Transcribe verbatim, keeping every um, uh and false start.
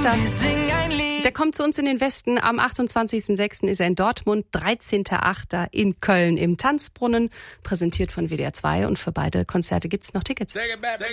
Orchester. Der kommt zu uns in den Westen. Am achtundzwanzigsten sechsten ist er in Dortmund, dreizehnten achten in Köln im Tanzbrunnen, präsentiert von W D R zwei. Und für beide Konzerte gibt's noch Tickets.